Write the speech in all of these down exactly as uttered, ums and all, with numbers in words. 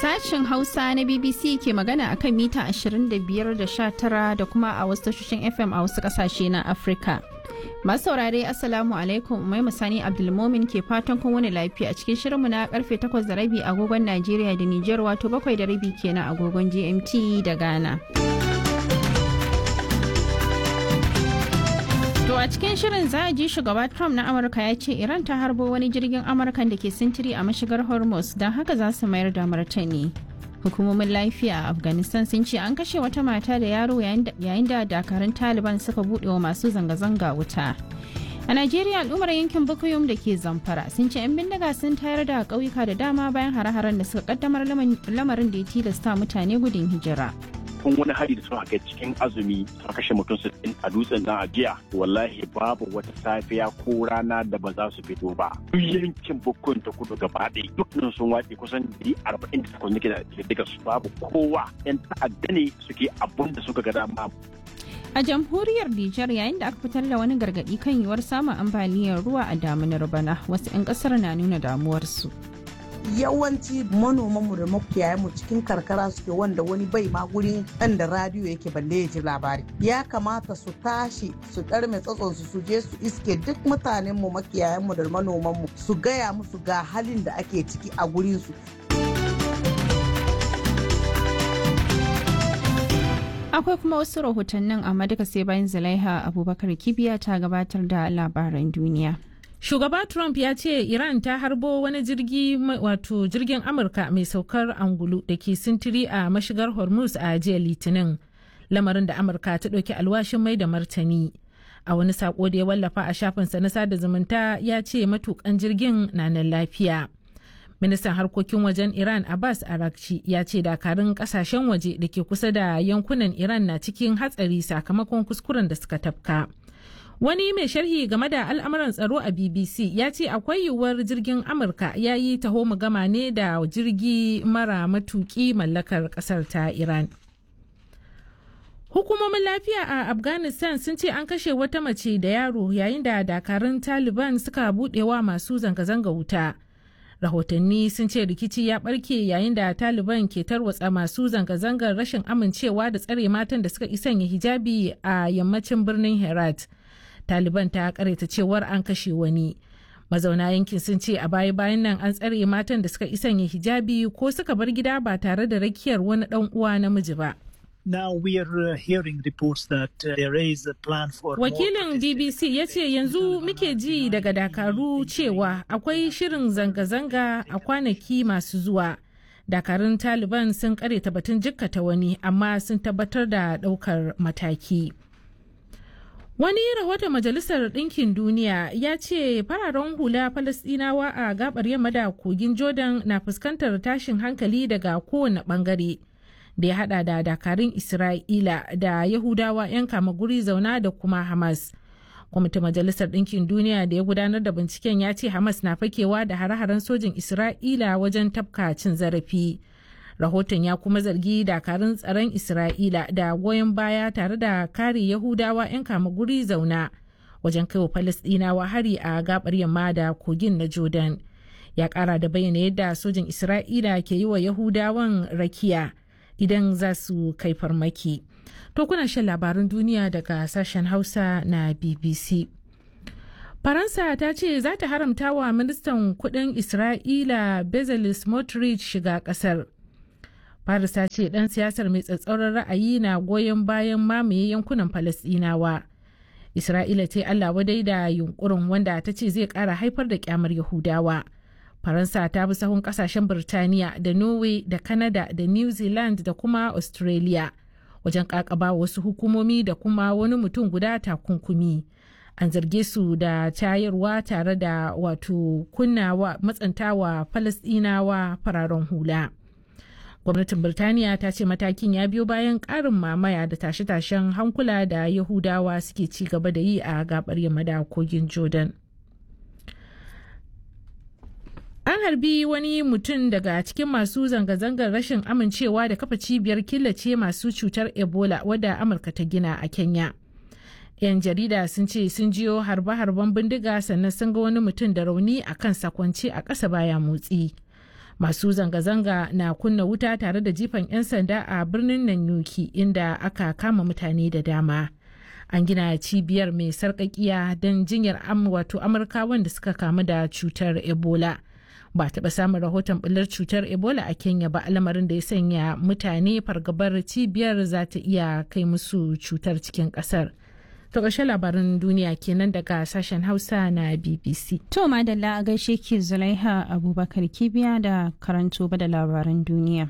Sashen Hausa na B B C ke magana akan mita ashirin da biyar da sha tara da kuma a wasu tashoshin F M a wasu kasashe na Afirka. Masu saurare Assalamu alaikum, Umai Musani Abdulmomin ke fatan kun wani lafiya a cikin shirinmu na karfe takwas da rabi agogon Najeriya da Nijar, wato bakwai da rabi kenan agogon G M T da Ghana. To a cikin shirin za a ji shugaba Trump na Amurka ya ce Iran ta harbo wani jirgin Amurkan da ke sintiri a mashigar Hormuz, don haka za su mayar da martani. Hukumomin lafiya a Afghanistan sun ce an kashe wata mata da yaro yayin da dakarun Taliban suka buɗe wa masu zanga-zanga wuta. A Najeriya, al'ummar yankin Bukuyum da ke Zamfara sun ce 'yan bindiga sun tayar da ƙauyuka da dama bayan hare-haren da suka kaddamar lamarin da ya tilasta mutane gudun hijira. kun wani hari da suka kai cikin azumi suka kashe mutum sittin a dutsen nan a jiya, wallahi babu wata safiya ko rana da ba za su fito ba. Duk yankin Bukkun ta kudu gaba ɗaya dukkan sun wace kusan dari arba'in da takwas nake da daga su, babu kowa. Yan ta'adda ne suke abun da suka ga dama. A jamhuriyar Nijar, yayin da aka fitar da wani gargaɗi kan yiwuwar samun ambaliyar ruwa a damunar bana, wasu 'yan ƙasar na nuna damuwarsu. Yawanci manomanmu da makiyayanmu cikin karkara suke, wanda wani bai ma gurin ɗan da radiyo yake balle ya ji labari. Ya kamata su tashi su ɗarme tsatsonsu su je su iske duk mutanenmu makiyayanmu da manomanmu su gaya musu ga halin da ake ciki a gurinsu. Akwai kuma wasu rahotannin, amma duka sai bayan Zulaiha Abubakar Kibiya ta gabatar da labaran duniya. Shugaba Trump ya ce Iran ta harbo wani jirgi wato jirgin Amurka mai saukar angulu da ke sintiri a mashigar Hormuz a jiya Litinin, lamarin da Amurka ta ɗauki alwashin mai da martani. A wani sako da ya wallafa a shafinsa na sada zumunta ya ce matukan jirgin na nan lafiya. Ministan harkokin wajen Iran Abbas Araghchi ya ce dakarun kasashen waje da ke kusa da yankunan Iran na cikin hatsari sakamakon kuskuren da suka tafka. Wani mai sharhi game da al'amuran tsaro a B B C ya ce akwai yiwuwar jirgin Amurka ya yi taho gama ne da jirgi mara matuki mallakar kasar ta Iran. Hukumomin lafiya a Afghanistan sun ce an kashe wata mace da yaro yayin da dakarun Taliban suka buɗewa masu zanga-zanga wuta. Rahotanni sun ce rikici ya ɓarke yayin da Taliban ke tarwatsa masu zanga-zangar rashin amincewa da tsare matan da suka isanya hijabi a yammacin birnin Herat. Taliban ta karaita cewar an kashe wani. Mazauna yankin sun ce a baya-bayan nan an tsare matan da suka isanya hijabi ko suka bar gida ba tare da rakiyar wani dan uwa namiji ba. Now we are uh, hearing reports that uh, there is a plan for Wakilin B B C ya ce yanzu muke ji daga Dakaru cewa akwai shirin zanga-zanga a kwanaki masu zuwa. Dakarun Taliban sun kareta batun jikkata wani, amma sun tabbatar da daukar mataki. Wani rahoton Majalisar Ɗinkin Duniya ya ce fararen hula Falasɗinawa a gabar yamma da kogin Jordan na fuskantar tashin hankali daga kowane ɓangare, da ya hada da dakarun Isra'ila da Yahudawa 'yan kama guri zauna da kuma Hamas. Kwamitin Majalisar Ɗinkin Duniya da ya gudanar da binciken ya ce Hamas na fakewa da hare-haren sojin Isra'ila wajen tafka cin zarafi. Rahoton ya kuma zargi dakarun tsaron Isra'ila da goyon baya tare da kare Yahudawa 'yan kama guri zauna wajen kaiwa Falasɗinawa hari a gabar yamma da kogin na Jordan. Ya kara da bayyana yadda sojin Isra'ila ke yi wa Yahudawan rakiya idan za su kai farmaki. To kuna shan labaran duniya daga sashen Hausa na B B C. Faransa ta ce za ta haramta wa ministan kudin Isra'ila Bezalel Smotrich shiga kasar. Paris ta ce dan siyasar mai tsatsauran ra'ayi na goyon bayan mamaye yankunan Falasɗinawa. Isra'ila ta yi Allah wadai da yunkurin, wanda ta ce zai kara haifar da kyamar Yahudawa. Faransa ta bi sahun kasashen Birtaniya da Norway da Canada da New Zealand da kuma Australia wajen kakaba wasu hukumomi da kuma wani mutum guda takunkumi. An zarge su da tayarwa tare da wato kunnawa matsantawa Falasɗinawa fararen hula. Gwamnatin Birtaniya ta ce matakin ya biyo bayan ƙarin mamaya da tashe-tashen hankula da Yahudawa suke ci gaba da yi a gabar yamma da kogin Jordan. An harbi wani mutum daga cikin masu zanga-zangar rashin amincewa da kafa cibiyar killace masu cutar Ebola wadda Amurka ta gina a Kenya. 'Yan jarida sun ce sun jiyo harbe-harben bindiga, sannan sun ga wani mutum da rauni a kan sakwance a ƙasa baya motsi. Masu zanga-zanga na kunna wuta tare da jifan 'yan sanda a birnin Nanyuki inda aka kama mutane da dama. An gina cibiyar mai sarƙaƙiya don jinyar wato Amurkawan da suka kamu da cutar Ebola. Ba taɓa samun rahoton ɓullar cutar Ebola a Kenya ba, lamarin da ya sanya mutane fargabar cibiyar za ta iya kai musu cutar cikin ƙasar. To ƙarshen labarin duniya kenan daga sashen Hausa na B B C. To madalla a gaishe ki Zulaiha Abubakar Kibiya da karanto ba da labaran duniya.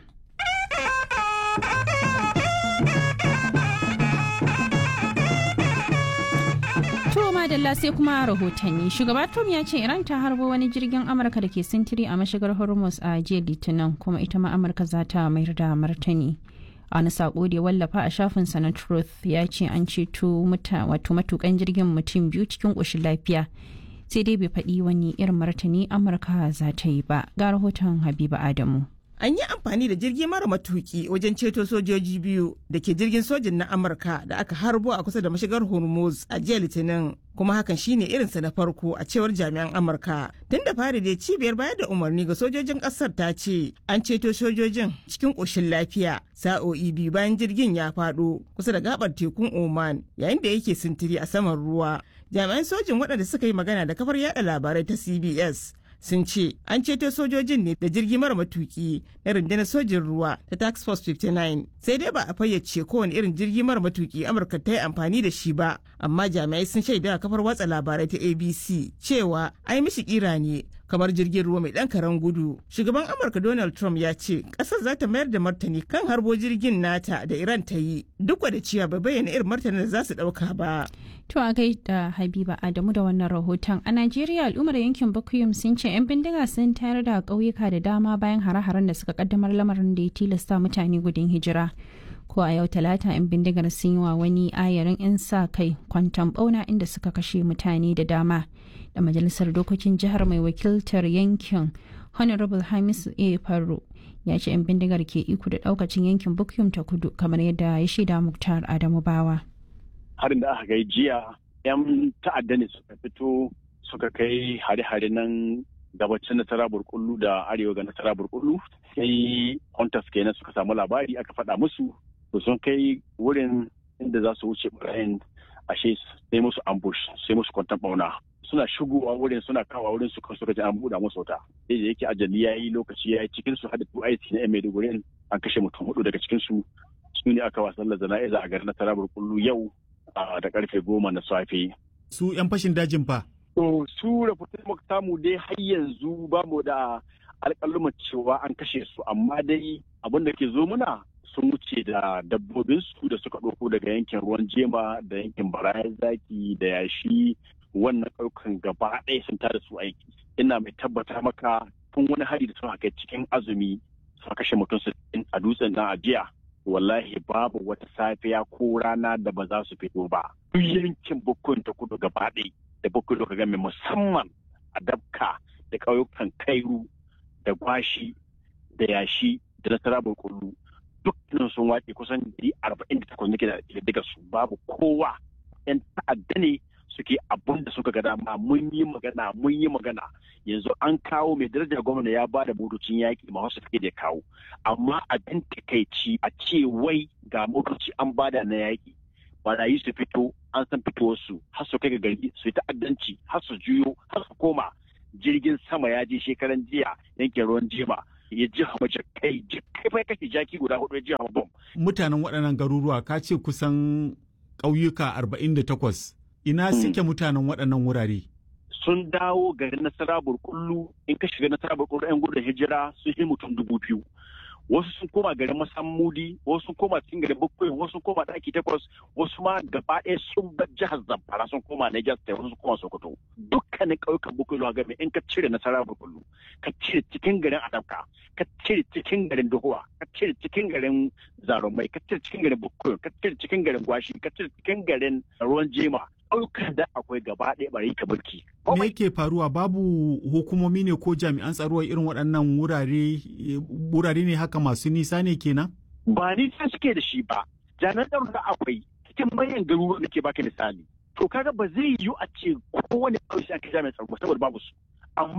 To madalla sai kuma rahotanni. Shugaba Trump ya ce Iran ta harbo wani jirgin Amurka da ke sintiri a mashigar Hormuz a jiya Litinin, kuma ita ma Amurka za ta mayar da martani. A wani sako da ya wallafa a shafinsa na Truth ya ce an ceto wato matukan jirgin mutum biyu cikin ƙoshin lafiya, sai dai bai faɗi wani irin martani Amurka za ta yi ba. Ga rahoton Habiba Adamu. An yi amfani da jirgi mara matuki wajen ceto sojoji biyu da ke jirgin sojin na Amurka da aka harbo a kusa da mashigar Hormuz a jiya Litinin, kuma hakan shine irinsa na farko a cewar jami'an Amurka. Tun da fari dai cibiyar bayar da umarni ga sojojin ƙasar ta ce an ceto sojojin cikin ƙoshin lafiya sa'o'i biyu bayan jirgin ya faɗo kusa da gabar tekun Oman yayin da yake sintiri a saman ruwa. Jami'an sojin waɗanda suka yi magana da kafar yada labarai ta C B S sun ce an ceto sojojin ne da jirgi mara matuki na rundunar sojin ruwa ta tax force fifty-nine, sai dai ba a fayyace kowane irin jirgi mara matuki Amurka ta yi amfani da shi ba, amma jami'ai sun shaida kafar watsa labarai ta A B C cewa ai mishi kira ne kamar jirgin ruwa mai ɗan karen gudu. Shugaban Amurka Donald Trump ya ce ƙasar za ta mayar da martani kan harbo jirgin nata da Iran ta yi, duk da cewa bai bayyana irin martanin da za su ɗauka ba. To a gaida Habiba Adamu da wannan rahoton. A Najeriya al'ummar yankin Bukuyum sun ce 'yan bindiga sun tayar da ƙauyuka da dama bayan hare-haren da suka kaddamar, lamarin da ya tilasta mutane gudun hijira. Ko a yau Talata 'yan bindigar sun yi wa wani ayarin 'yan sa kai kwanton bauna inda suka kashe mutane da dama. Da majalisar dokokin jihar mai wakiltar yankin Honorable Hamisu A. Farro ya ce 'yan bindigar ke iko da daukacin yankin Bukuyum ta kudu, kamar yadda ya shaida Muktar Adamu Bawa. Harin da aka kai jiya 'yan ta'adda ne suka fito suka kai hare-hare nan gabacin nasara burkullu da arewa ga nasara burkullu, sai hunters kenan suka samu labari aka faɗa musu, to sun kai wurin inda za su wuce barayin, ashe sai musu ambush, sai musu kwantan bauna. Suna shigowa wurin suna kawo wurin su kan suka ji an buɗa musu wuta. Sai da yake ajali ya yi lokaci ya yi, cikin su hada two I C na Maiduguri an kashe mutum hudu daga cikin su. Su ne aka wasan da zana'iza a garin nasara burkullu yau da karfe goma na safe. Su 'yan fashin dajin fa? To su rahoton muka samu dai har yanzu ba mu da alƙaluman cewa an kashe su, amma dai abin da ke zo muna sun wuce da dabbobin su da suka ɗauko daga yankin ruwan jema da yankin barayin zaki da yashi, wannan ɗaukan gaba ɗaya sun tada su aiki. Ina mai tabbata maka tun wani hari da suka kai cikin azumi suka kashe mutum sittin a dutsen nan a jiya. Wallahi babu wata safiya ko rana da ba za su fito ba. Duk yankin Bukun ta kudu gaba ɗaya da Bukun da game musamman a Dabka da ƙauyukan Kairu da Gwashi da Yashi da Nasara Burkullu dukkanin sun wace kusan dari arba'in da takwas nake da daga su, babu kowa. 'Yan ta'adda ne suke abun da suka ga dama. Mun yi magana mun yi magana yanzu an kawo mai darajar gwamna ya ba da motocin yaƙi ma wasu suke da kawo, amma abin takaici a ce wai ga motoci an bada na yaƙi, barayi su fito an san fitowarsu har su kai ga gari su yi ta'addanci har su juyo har su koma. Jirgin sama ya je shekaran jiya yankin ruwan jema ya ji hama jakai jakai bai kashe jaki guda hudu ya ji hama bom. Mutanen waɗannan garuruwa ka ce kusan ƙauyuka arba'in da takwas, ina suke mutanen waɗannan wurare? Sun dawo garin Nasara Burkullu. In ka shiga Nasara Burkullu 'yan gudun hijira sun yi mutum dubu biyu. Wasu sun koma garin Masammudi, wasu sun koma cikin garin Bukkoyi, wasu sun koma ɗaki takwas, wasu ma gaba ɗaya sun bar jihar Zamfara sun koma Niger State, wasu sun koma Sokoto. Dukkanin ƙauyukan Bukkoyi a game in ka cire Nasara Burkullu, ka cire cikin garin Adabka, ka cire cikin garin Dohuwa, ka cire cikin garin Zarumai, ka cire cikin garin Bukkoyi, ka cire cikin garin Gwashi, ka cire cikin garin Ruwan Jema. Ɗaukar da akwai gaba ɗaya bari ka barki. Me yake faruwa? Babu hukumomi ne ko jami'an tsaro irin waɗannan wurare wurare ne haka masu nisa ne kenan? Ba nisa suke da shi ba. Jami'an tsaro da akwai cikin manyan garuruwa da ke baka misali. To kaga ba zai yiwu a ce kowane ƙauye sai aka jami'an tsaro saboda babu su. Amma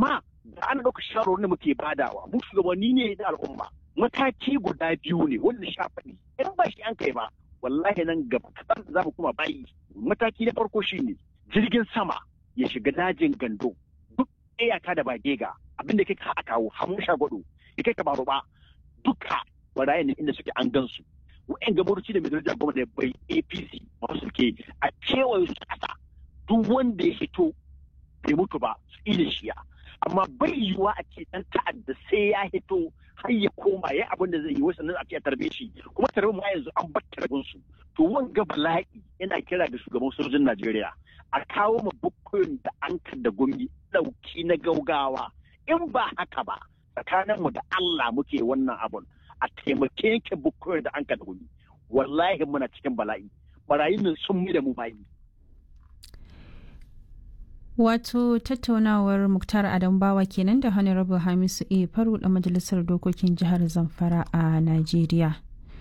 da ana ɗauka shawarwarin da muke badawa mu shugabanni ne da al'umma mataki guda biyu ne wanda sha faɗi in ba shi an kai ba wallahi nan gaba kaɗan za mu kuma bayi mataki na farko shine jirgin sama ya shiga dajin gando duk iyaka da bagega abinda kai ka kawo hamu shagwado ya kai ka baro ba duka barayin inda suke an gansu wa'yan gabaruci da mai daraja goma da bai A P C masu suke a kewaye su ƙasa duk wanda ya hito bai mutu ba su ila shiya amma bai yiwuwa a ce dan ta'adda sai ya hito har ya koma ya abin da zai yi wasu nan a ce a tarbe shi kuma tarbe ma yanzu an bar tarbin su to wanga bala'i yana kira da shugaban sojojin Najeriya a kawo ma bukkoyin da an da gumi dauki na gaugawa in ba haka ba tsakanin mu da Allah muke wannan abun a taimake yanke bukkoyin da an da gumi wallahi muna cikin bala'i barayin nan sun mi da mu bayi. Wato tattaunawar Muktar Adam Bawa kenan da Honorable Hamisu A. Faru da Majalisar Dokokin Jihar Zamfara a Najeriya.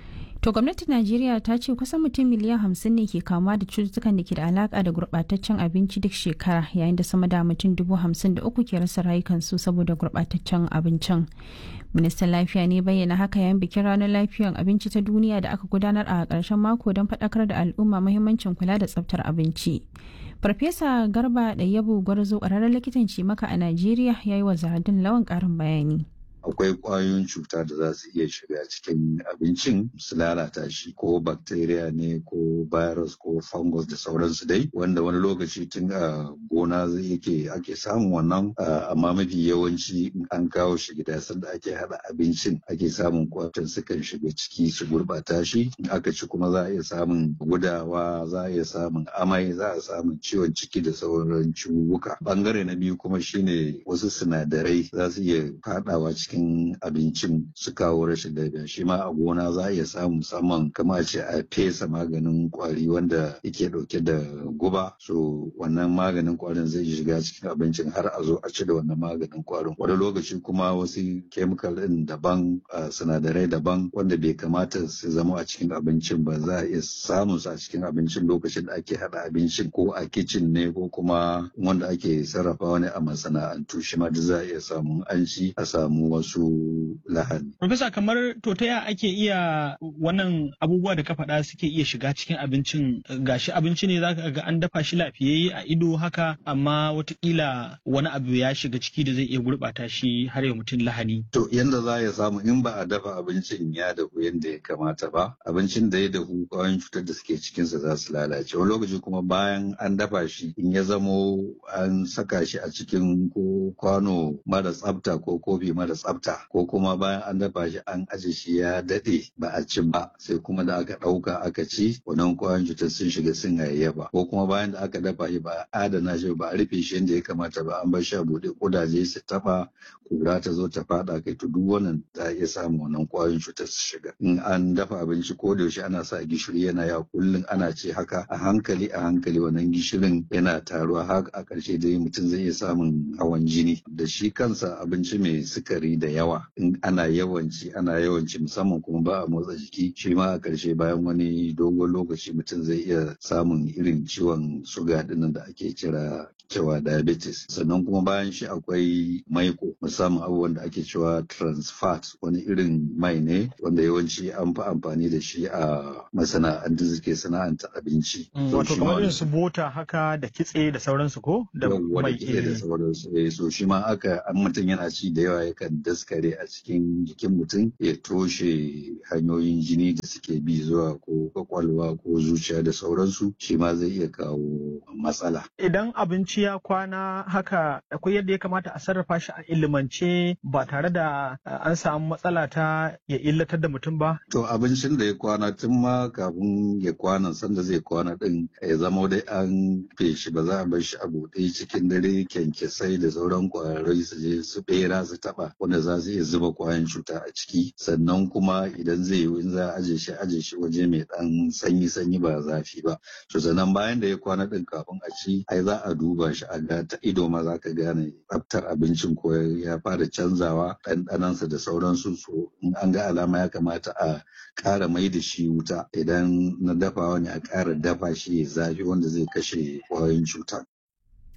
To gwamnatin Najeriya ta ce kusan mutum miliyan hamsin ne ke kamuwa da cututtukan da ke da alaka da gurɓataccen abinci duk shekara yayin da sama da mutum dubu hamsin da uku ke rasa rayukansu saboda gurɓataccen abincin. Ministan Lafiya ne bayyana haka yayin bikin ranar lafiyar abinci ta duniya da aka gudanar a ƙarshen mako don faɗakar da al'umma muhimmancin kula da tsaftar abinci. Farfesa Garba da Yabo Gwarzo ƙwararren likitan cimaka a Najeriya ya yi wa Zahardin Lawan ƙarin bayani. Akwai ƙwayoyin cuta da za su iya shiga cikin abincin su lalata shi ko bacteria ne ko virus ko fungus da sauransu dai wanda wani lokaci tun a gona zai yake ake samun wannan amma mafi yawanci in an kawo shi gida sanda ake hada abincin ake samun kwatan sukan shiga ciki su gurbata shi in aka ci kuma za a iya samun gudawa za a iya samun amai za a samun ciwon ciki da sauran ciwuka. Bangare na biyu kuma shine wasu sinadarai za su iya fadawa cikin cikin abincin su kawo rashin lafiya shi ma a gona za a iya samu musamman kama ce a fesa maganin kwari wanda yake dauke da guba so wannan maganin kwarin zai shiga cikin abincin har a zo a ci da wannan maganin kwarin wani lokaci kuma wasu chemical din daban sinadarai daban wanda bai kamata su zama a cikin abincin ba za a iya samun su a cikin abincin lokacin da ake hada abincin ko a kicin ne ko kuma wanda ake sarrafa ne a masana'antu shi ma duk za a iya samun an ci a samu wasu lahani. Profesa kamar to ta ya ake iya wannan abubuwa da ka faɗa suke iya shiga cikin abincin gashi abinci ne zaka ga an dafa shi lafiyayye a ido haka amma watakila wani abu ya shiga ciki da zai iya gurɓata shi har ya mutum lahani. To yanda za ya samu in ba a dafa abincin ya dahu yanda ya kamata ba abincin da ya dahu kwayoyin cutar da suke cikinsa za su lalace wani lokaci kuma bayan an dafa shi in ya zamo an saka shi a cikin ko kwano mara tsafta ko kofi mara tsafta ko kuma bayan an dafa shi an aje shi ya daɗe ba a ci ba sai kuma da aka ɗauka aka ci wannan kwayoyin cutar sun shiga sun hayayyafa ko kuma bayan da aka dafa shi ba a adana shi ba a rufe shi yadda ya kamata ba an bar shi a buɗe ƙudaje su taɓa kura ta zo ta faɗa kai to duk wannan za a iya samun wannan kwayoyin cutar su shiga in an dafa abinci ko da yaushe ana sa gishiri yana ya kullum ana ce haka a hankali a hankali wannan gishirin yana taruwa har a ƙarshe dai mutum zai iya samun hawan jini da shi kansa abinci mai sukari da yawa in ana yawanci ana yawanci musamman kuma ba a motsa jiki shi ma a ƙarshe bayan wani dogon lokaci mutum zai iya samun irin ciwon suga dinnan da ake kira cewa diabetes sannan kuma bayan shi akwai maiko musamman abubuwan da ake cewa trans fat wani irin mai ne wanda yawanci an fi amfani da shi a masana'antu suke sana'anta abinci. Wato kamar irin su bota haka da kitse da sauransu ko? Da mai kitse da sauransu. So shi ma aka an mutum yana ci da yawa yakan daskare a cikin jikin mutum ya toshe hanyoyin jini da suke bi zuwa ko kwakwalwa ko zuciya da sauransu shi ma zai iya kawo matsala. Idan abinci ya kwana haka akwai yadda ya kamata a sarrafa shi a ilimance ba tare da an samu matsala ta ya illatar da mutum ba? To abincin da ya kwana tun ma kafin ya kwana sanda zai kwana din ya zama dai an feshi ba za a bar shi a buɗe cikin dare kyankyasai da sauran ƙwararrai su je su bera su taɓa wanda za su iya zuba kwayan cuta a ciki sannan kuma idan zai yi in za a aje shi aje shi waje mai ɗan sanyi sanyi ba zafi ba to sannan bayan da ya kwana din kafin a ci ai za a duba shi a ga ta ido ma za ka gane tsaftar abincin ko ya fara canzawa ɗanɗanansa da sauransu so in an ga alama ya kamata a ƙara mai da shi wuta idan na dafawa ne a ƙara dafa shi ya zafi wanda zai kashe ƙwayoyin cuta.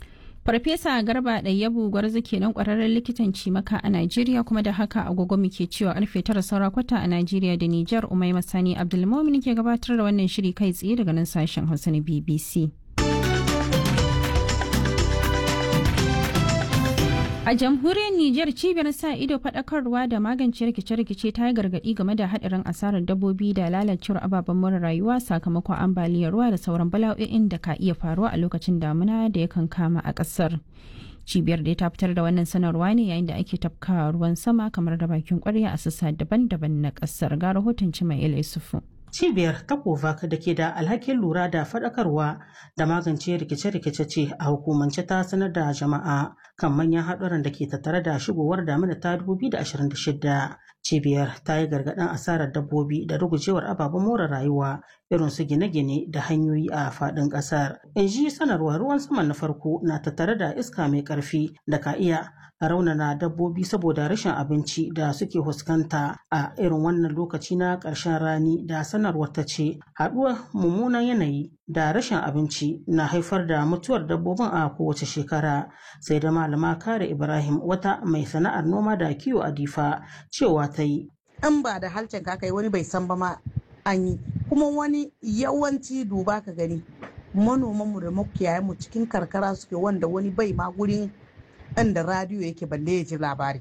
Farfesa Garba Ɗayyabu Gwarzo kenan ƙwararren likitan cimaka a Najeriya, kuma da haka agogo muke cewa karfe tara saura kwata a Najeriya da Nijar. Umaima Sani Abdulmumin ke gabatar da wannan shiri kai tsaye daga nan sashen Hausa na B B C. A jamhuriyar Nijar, cibiyar sa ido faɗakarwa da magance rikice-rikice ta yi gargaɗi game da haɗarin asarar dabbobi da lalacewar ababen more rayuwa sakamakon ambaliyar ruwa da sauran bala'o'in da ka iya faruwa a lokacin damuna da yakan kama a ƙasar. Cibiyar da ta fitar da wannan sanarwa ne yayin da ake tafka ruwan sama kamar da bakin ƙwarya a sassa daban-daban na ƙasar. Ga rahoton Cimaila Yusufu. Cibiyar ta Kovac da ke da alhakin lura da faɗakarwa da magance rikice-rikice ce a hukumance ta sanar da jama'a kan manyan haɗuran da ke tattare da shigowar damina ta dubu biyu da ashirin da shida. Cibiyar ta yi gargaɗin asarar dabbobi da rugujewar ababen more rayuwa irin su gine-gine da hanyoyi a faɗin ƙasar. In ji sanarwa, ruwan sama na farko na tattare da iska mai ƙarfi da ka iya raunana dabbobi saboda rashin abinci da suke fuskanta a irin wannan lokaci na ƙarshen rani, da sanarwar ta ce haɗuwar mummunan yanayi da rashin abinci na haifar da mutuwar dabbobin a kowace shekara. Sai da malama Kare Ibrahim, wata mai sana'ar noma da kiwo a Difa, cewa ta yi. In ba da halcin kakai wani bai san ba ma an yi, kuma wani yawanci duba ka gani manomanmu da makiyayanmu cikin karkara suke, wanda wani bai ma gurin inda radiyo yake balle ya ji labari.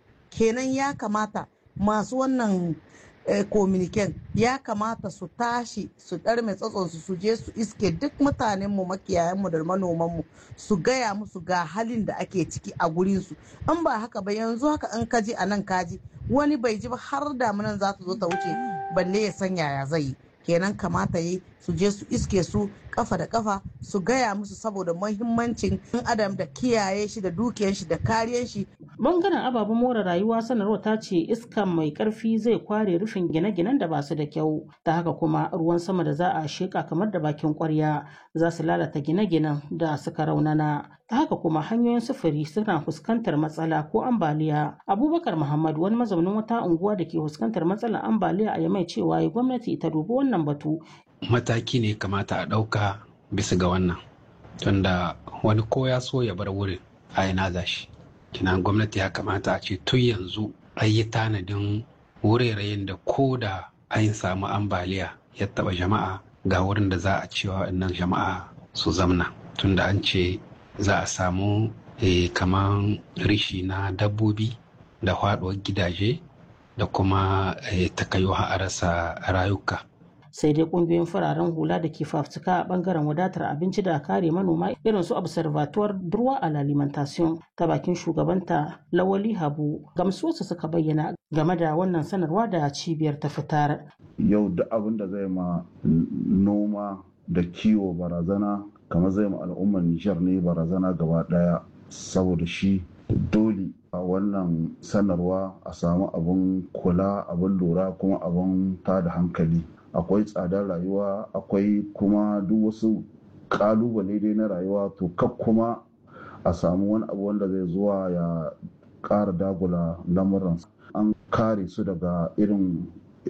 Kenan ya kamata masu wannan kominiken ya kamata su tashi su ɗarme tsatsonsu su je su iske duk mutanenmu makiyayanmu da manomanmu su gaya musu ga halin da ake ciki a gurinsu. In ba haka ba yanzu haka an kaji a nan kaji wani bai ji ba har damunan za ta zo ta wuce balle ya san yaya zai yi. Kenan kamata yi su je su iske su kafa da kafa su gaya musu saboda muhimmancin ɗan adam da kiyaye shi da dukiyar shi da kariyar shi. Bangaren ababen more rayuwa, sanarwar ta ce iska mai karfi zai kware rufin gine-ginen da ba su da kyau, ta haka kuma ruwan sama da za a sheka kamar da bakin kwarya za su lalata gine-ginen da suka raunana. Ta haka kuma hanyoyin sufuri suna fuskantar matsala ko ambaliya. Abubakar Muhammad, wani mazaunin wata unguwa da ke fuskantar matsalar ambaliya a Yamai, cewa ya gwamnati ta dubi wannan batu. Mataki ne kamata a ɗauka bisa ga wannan, tunda wani ko ya so ya bar wurin a ina zashi. Kina gwamnati ya kamata a ce tun yanzu a yi tanadin wuraren da ko da an samu ambaliya ya taɓa jama'a, ga wurin da za a cewa waɗannan jama'a su zamna, tunda an ce za a samu eh, kaman rishi na dabbobi da faɗuwar gidaje da kuma eh, takayo a rasa rayuka. Sai dai kungiyoyin fararen hula da ke fafutuka a bangaren wadatar abinci da kare manoma irin su Observatoire Droit à l'Alimentation, ta bakin shugabanta Lawali Habu, gamsuwarsu suka bayyana game da wannan sanarwa da cibiyar ta fitar. Yau duk abin da zai ma noma da kiwo barazana, kamar zai ma al'ummar Nijar ne barazana gaba daya, saboda shi dole a wannan sanarwa a samu abin kula, abin lura, kuma abin tada hankali. Akwai tsadar rayuwa, akwai kuma duk wasu kalubale dai na rayuwa, to kak kuma a samu wani abu wanda zai zuwa ya ƙara dagula lamuran. An kare su daga irin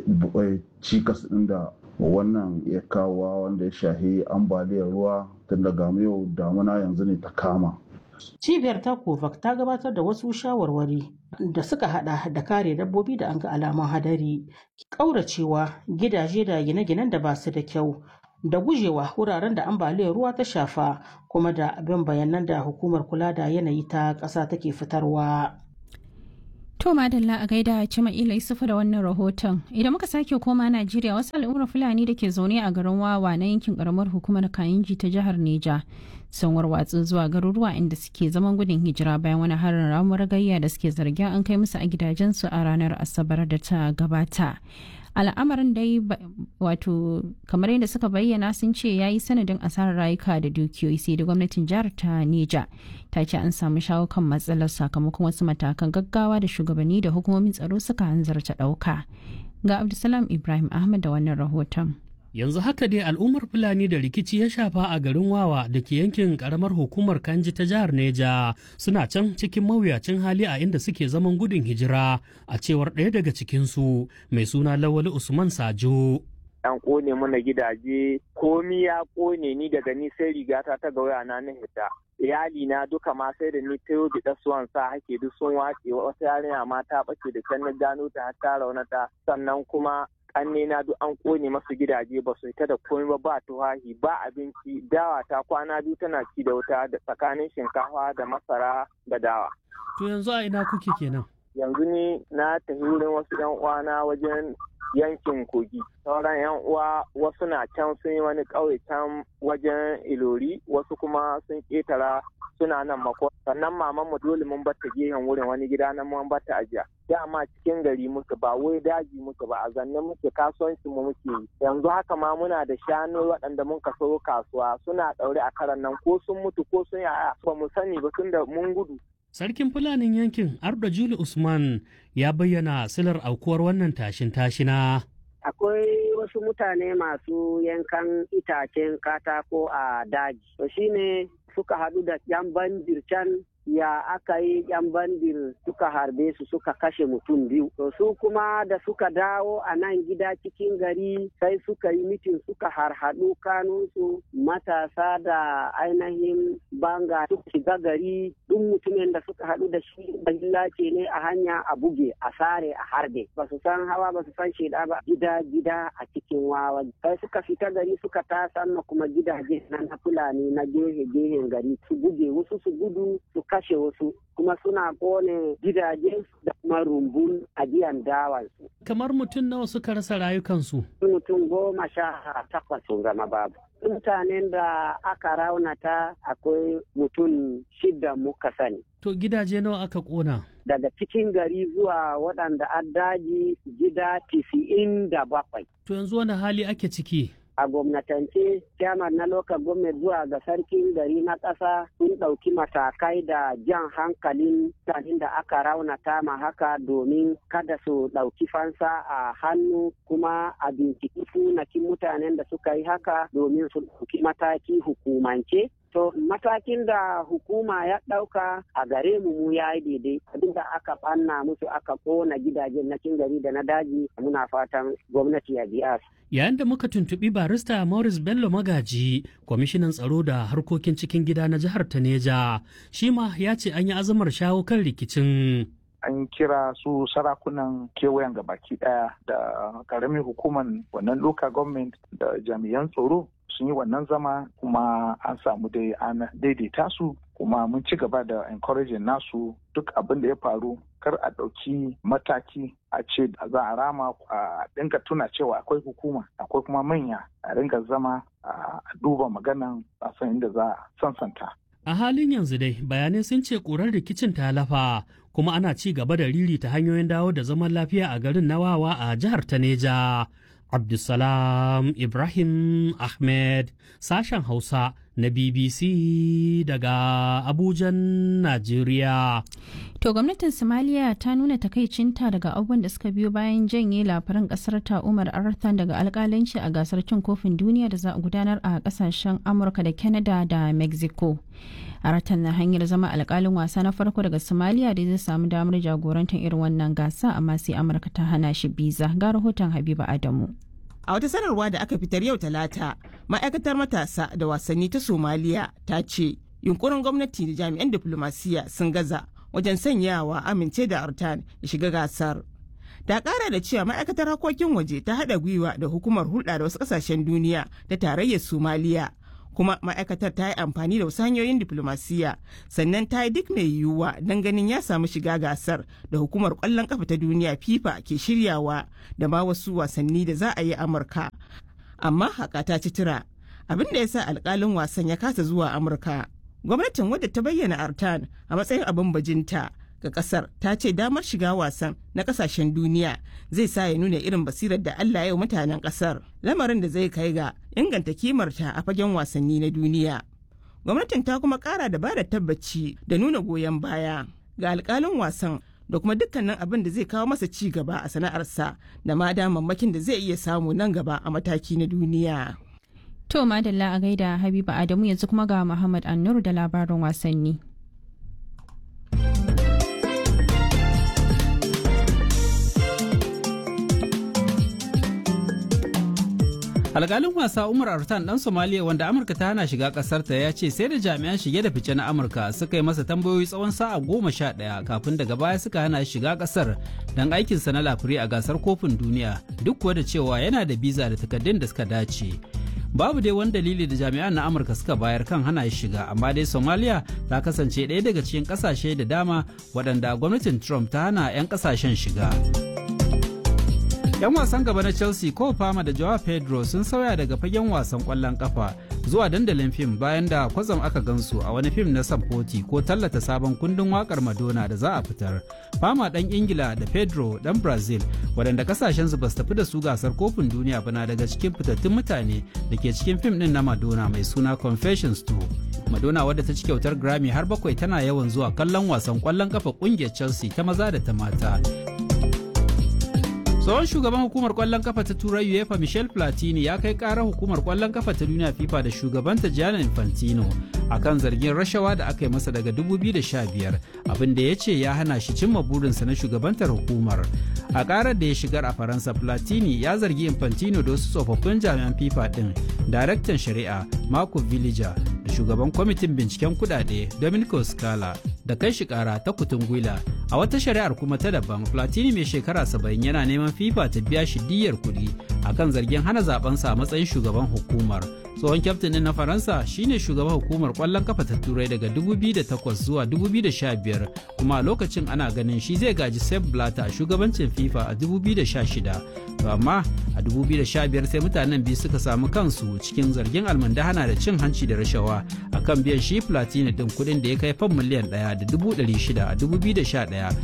cikas ɗin da wannan ya kawo, wanda ya shahi ambaliyar ruwa, tun daga yau damuna yanzu ne ta kama. Cibiyar ta Kovac ta gabatar da wasu shawarwari da suka hada da kare dabbobi da an ga alamun hadari, ƙauracewa gidaje da gine-ginen da ba su da kyau, da gujewa wuraren da ambaliyar ruwa ta shafa, kuma da bin bayanan da hukumar kula da yanayi ta ƙasa take fitarwa. To madalla a gaida Cima'ila Yusufu da wannan rahoton. Idan muka sake koma Najeriya, wasu al'ummar Fulani da ke zaune a garin Wawa na yankin karamar hukumar Kayinji ta jihar Neja sun warwatsu zuwa garuruwa inda suke zaman gudun hijira bayan wani harin ramuwar gayya da suke zargin an kai musu a gidajensu a ranar Asabar da ta gabata. Al'amarin dai wato kamar yadda suka bayyana sun ce ya yi sanadin asarar rayuka da dukiyoyi, sai da gwamnatin jihar ta Neja ta ce an samu shawo kan matsalar sakamakon wasu matakan gaggawa da shugabanni da hukumomin tsaro suka hanzarta ɗauka. Ga Abdulsalam Ibrahim Ahmad da wannan rahoton. Yanzu haka dai al'ummar Fulani da rikici ya shafa a garin Wawa da ke yankin karamar hukumar Kanji ta jihar Neja suna can cikin mawuyacin hali a inda suke zaman gudun hijira, a cewar ɗaya daga cikinsu mai suna Lawali Usman Sajo. an kone mana gidaje, komi ya kone ni daga ni sai rigata ta gauya na na hita. Iyali na duka ma sai da ni ta yobi ɗasuwan sa hake duk sun wace, wata yarinya ma ta ɓace da can na gano ta har ta raunata, sannan kuma ƙanne na duk an kone masu gidaje ba su ita da komai ba, ba tuhahi ba abinci, dawa ta kwana biyu tana ci da wuta da tsakanin shinkafa da masara da dawa. To yanzu a ina kuke kenan? Yanzu ni na tafi wurin wasu yan uwana wajen yankin kogi. Sauran yan uwa wasu na can sun yi wani ƙauye can wajen Ilori, wasu kuma sun ƙetara suna nan mako. Sannan maman mu dole mun batta gehen wurin wani gida nan mun batta ajiya. Dama cikin gari muke ba wai daji muke ba, a zanne muke kasuwanci mu muke yi. Yanzu haka ma muna da shanu waɗanda mun kaso kasuwa suna ɗaure a karan nan ko sun mutu ko sun yaya ba mu sani ba tunda mun gudu. Sarkin Fulanin yankin Arda Juli Usman ya bayyana silar aukuwar wannan tashin tashina. Akwai wasu mutane masu yankan itacen katako a daji. To shine suka haɗu da yan bandir can ya aka yi yan bandir suka harbe su suka kashe mutum biyu. To su kuma da suka dawo a nan gida cikin gari sai suka yi mitin suka harhaɗu kanunsu matasa da ainihin banga suka shiga gari duk mutumin da suka haɗu da shi bahilla ce ne a hanya a buge a sare a harbe. Ba su san hawa ba su san sheda ba gida gida a cikin wawa. Sai suka fita gari suka tasanna kuma gidaje na Fulani na gehe gehen gari su buge wasu su gudu su kashe wasu kuma suna kone gidaje da kuma rumbun ajiyan dawansu. Kamar mutum nawa suka rasa rayukansu? Mutum goma sha takwas sun zama babu. Mutanen da aka raunata akwai mutum shida muka sani. To gidaje nawa aka kona? Daga cikin gari zuwa waɗanda an daji gida tisa'in da bakwai. To yanzu wani hali ake ciki? A gwamnatance chairman na local government zuwa ga sarkin gari na ƙasa sun ɗauki matakai da jan hankalin mutanen da aka raunata ma haka domin kada su ɗauki fansa a hannu kuma a binciki sunakin mutanen da suka yi haka domin su ɗauki mataki hukumance. To matakin da hukuma ya ɗauka a gare mu mu ya yi daidai abinda aka ɓanna musu aka ƙona gidajen na cikin gari da na daji muna fatan gwamnati ya biya su. Yayin da muka tuntuɓi barista Morris Bello Magaji, kwamishinan tsaro da harkokin cikin gida na jihar Taneja, shi ma ya ce an yi azamar shawo kan rikicin. An kira su sarakunan kewayen gabaki ɗaya da ƙaramin hukumar wannan local government da jami'an tsaro sun yi wannan zama kuma an samu dai an daidaita su kuma mun ci gaba da encouraging nasu duk abin da ya faru kar a ɗauki mataki a ce za a rama a dinga tuna cewa akwai hukuma akwai kuma manya a ringa zama a duba maganan a san inda za a sansanta. A halin yanzu dai bayanai sun ce ƙurar rikicin ta lafa kuma ana ci gaba da ririta hanyoyin dawo da zaman lafiya a garin Nawawa a jihar Taneja. Abdulsalam Ibrahim Ahmed, sashen Hausa na B B C daga Abujan, Najeriya. To gwamnatin Somalia ta nuna takaicinta daga abubuwan da suka biyo bayan janye labaran kasar ta Umar Arthan daga alkalanci a gasar cin kofin duniya da za a gudanar a kasashen Amurka da Canada da Mexico. Arthan na hanyar zama alkalin wasa na farko daga Somalia da zai samu damar jagorantar irin wannan gasa amma sai Amurka ta hana shi biza. Ga rahoton Habiba Adamu. A wata sanarwa da aka fitar yau Talata, ma'aikatar matasa da wasanni ta Somaliya ta ce yunkurin gwamnati da jami'an diplomasiya sun gaza wajen sanyawa amince da Artan ya shiga gasar. Ta kara da cewa ma'aikatar harkokin waje ta haɗa gwiwa da hukumar hulɗa da wasu ƙasashen duniya da tarayyar Somaliya. Kuma ma'aikatar ta yi amfani da wasu hanyoyin diplomasiya sannan ta yi duk mai yiwuwa don ganin ya samu shiga gasar da hukumar kwallon kafa ta duniya FIFA ke shiryawa da ma wasu wasanni da za a yi Amurka. Amma haka ta ci tura abin da ya sa alkalin wasan ya kasa zuwa Amurka. Gwamnatin wadda ta bayyana Artan a matsayin abin bajinta ga kasar ta ce damar shiga wasan na kasashen duniya zai sa ya nuna irin basirar da Allah ya yi mutanen kasar, lamarin da zai kai ga inganta kimarta a fagen wasanni na duniya. Gwamnatin ta kuma kara da bada tabbaci da nuna goyon baya ga alkalin wasan da kuma dukkanin abin da zai kawo masa ci gaba a sana'arsa da ma damammakin da zai iya samu nan gaba a mataki na duniya. To madalla a gaida Habiba Adamu, yanzu kuma ga Muhammad Annur da labarin wasanni. Alƙalin wasa Umar Artan ɗan Somaliya wanda Amurka ta hana shiga ƙasarta ya ce sai da jami'an shige da fice na Amurka suka yi masa tambayoyi tsawon sa'a goma sha ɗaya kafin daga baya suka hana shi shiga ƙasar don aikinsa na lafiri a gasar kofin duniya duk kuwa da cewa yana da biza da takardun da suka dace. Babu dai wani dalili da jami'an na Amurka suka bayar kan hana shi shiga, amma dai Somalia ta kasance ɗaya daga cikin ƙasashe da dama waɗanda gwamnatin Trump ta hana 'yan ƙasashen shiga. 'Yan wasan gaba na Chelsea Cole Palmer da Joao Pedro sun sauya daga fagen wasan ƙwallon ƙafa zuwa dandalin fim bayan da kwatsam aka gansu a wani fim na samfoti ko tallata sabon kundin waƙar Madonna da za a fitar. Palmer ɗan Ingila da Pedro ɗan Brazil waɗanda kasashensu ba su tafi da su gasar kofin duniya ba na daga cikin fitattun mutane da ke cikin fim ɗin na Madonna mai suna Confessions two. Madonna wadda ta ci kyautar Grammy har bakwai tana yawan zuwa kallon wasan ƙwallon ƙafa ƙungiyar Chelsea ta maza da ta mata. Tsohon shugaban hukumar kwallon kafa ta Turai UEFA Michel Platini ya kai karar hukumar kwallon kafa ta duniya FIFA da shugabanta Gianni Infantino akan zargin rashawa da aka yi masa daga dubu biyu da sha biyar, abin da ya ce ya hana shi cimma burinsa na shugabantar hukumar. A karar da ya shigar a Faransa, Platini ya zargi Infantino da wasu tsofaffin jami'an FIFA din, daraktan shari'a Marco Villager da shugaban kwamitin binciken kudade Domenico Scala da kai shi kara ta kutun gwila. A wata shari'ar kuma ta daban, Platini mai shekara saba'in yana neman FIFA ta biya shi diyyar kuɗi akan zargin hana zabensa a matsayin shugaban hukumar. Tsohon kyaftin na Faransa shine shugaban hukumar kwallon kafa ta Turai daga dubu biyu da takwas zuwa dubu biyu da sha biyar, kuma a lokacin ana ganin shi zai gaji Sepp Blatter a shugabancin FIFA a dubu biyu da sha shida. To amma a dubu biyu da sha biyar sai mutanen biyu suka samu kansu cikin zargin almundahana da cin hanci da rashawa akan biyan shi Platini din kuɗin da ya kai fam miliyan ɗaya da dubu ɗari shida a dubu biyu da sha ɗaya.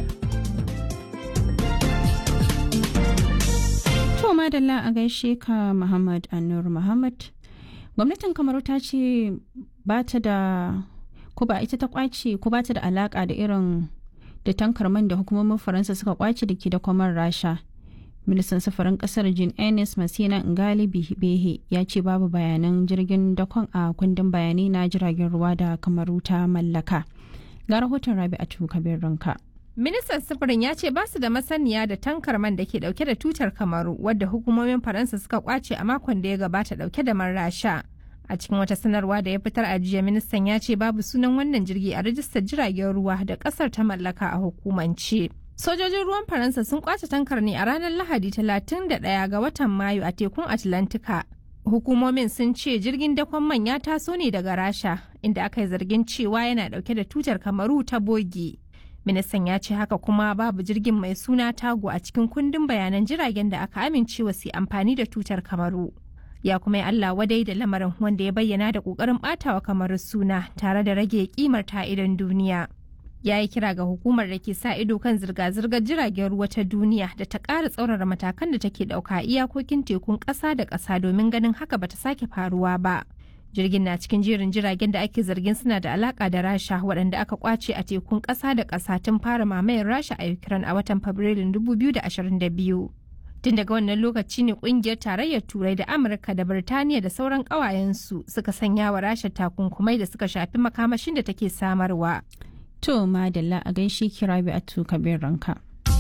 To madalla a gaishe ka Muhammad Anur Muhammad. Gwamnatin Kamaru ta ce ba ta da ko ba ita ta kwace ko ba ta da alaka da irin da tankar man da hukumomin Faransa suka kwace da ke da kwamar Rasha. Ministan safarin kasar Jean Ernest Masina Ngali Behe ya ce babu bayanan jirgin dakon a kundin bayanai na jiragen ruwa da Kamaru ta mallaka. Ga rahoton Rabi'atu Kabir Ranka. Ministan sufurin ya ce ba su da masaniya da tankar man da ke dauke da tutar Kamaru wadda hukumomin Faransa suka kwace a makon da ya gabata dauke da man Rasha. A cikin wata sanarwa da ya fitar a jiya, ministan ya ce babu sunan wannan jirgi a rajistar jiragen ruwa da kasar ta mallaka a hukumance. Sojojin ruwan Faransa sun kwace tankar ne a ranar Lahadi talatin da ɗaya ga watan Mayu a tekun Atlantika. Hukumomin sun ce jirgin dakon man ya taso ne daga Rasha, inda aka yi zargin cewa yana dauke da tutar Kamaru ta bogi. Ministan ya ce haka kuma babu jirgin mai suna Tago a cikin kundin bayanan jiragen da aka amincewa su amfani da tutar Kamaru. Ya kuma yi Allah wadai da lamarin, wanda ya bayyana da kokarin batawa Kamaru suna tare da rage kimar ta idan duniya. Ya yi kira ga hukumar da ke sa ido kan zirga-zirgar jiragen ruwa ta duniya da ta ƙara tsaurara matakan da take ɗauka iyakokin tekun ƙasa da ƙasa domin ganin haka bata sake faruwa ba. Jirgin na cikin jerin jiragen da ake zargin suna da alaka da Rasha waɗanda aka kwace a tekun ƙasa da ƙasa tun fara mamayar Rasha a Ukraine a watan Fabrilun dubu biyu da ashirin da biyu. Tun daga wannan lokaci ne ƙungiyar tarayyar Turai da Amurka da Birtaniya da sauran ƙawayensu suka sanya wa Rasha takunkumai da suka shafi makamashin da take samarwa. To madalla a gaishe ki Rabi'atu Kabir Ranka.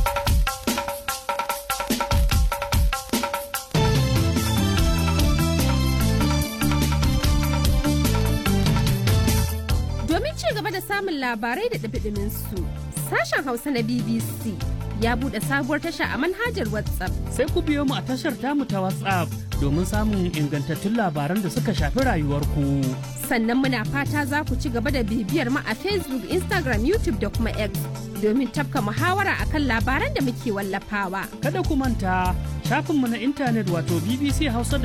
Domin ci gaba da samun labarai da ɗumi su, sashen Hausa na B B C ya buɗe sabuwar tasha a manhajar WhatsApp. Sai ku biyo mu a tashar tamu ta WhatsApp domin samun ingantattun labaran da suka shafi rayuwarku. Sannan muna fata za ku ci gaba da bibiyar mu a Facebook, Instagram, YouTube da kuma X domin tafka muhawara akan labaran da muke wallafawa. Kada ku manta shafinmu na intanet wato b b c hausa